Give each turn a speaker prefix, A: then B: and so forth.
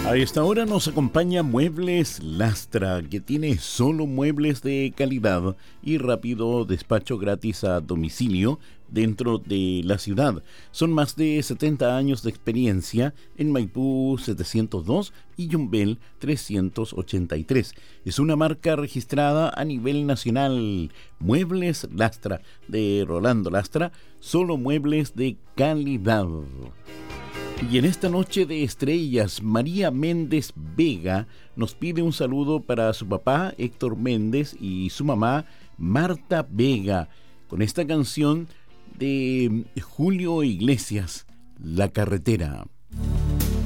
A: A esta hora nos acompaña Muebles Lastra, que tiene solo muebles de calidad y rápido despacho gratis a domicilio dentro de la ciudad. Son más de 70 años de experiencia en Maipú 702 y Yumbel 383. Es una marca registrada a nivel nacional. Muebles Lastra, de Rolando Lastra, solo muebles de calidad. Y en esta noche de estrellas, María Méndez Vega nos pide un saludo para su papá Héctor Méndez y su mamá Marta Vega, con esta canción de Julio Iglesias, La Carretera.